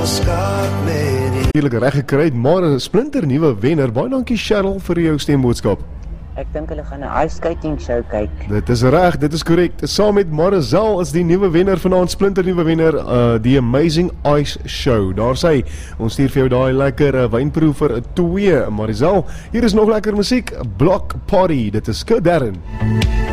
Natuurlik reg gekry, maar 'n splinter nuwe wenner. Baie dankie Cheryl vir jou stemboodskap. Ek dink hulle gaan 'n ice skating show kyk. Dit is reg, dit is korrek. Saam met Marizel is die nuwe wenner vanaand, splinter nuwe wenner, die Amazing Ice Show. Daar sê, ons stuur vir jou daai lekker wynproever 2, Marizel. Hier is nog lekker musiek, Block Party. Dit is Kid Darren.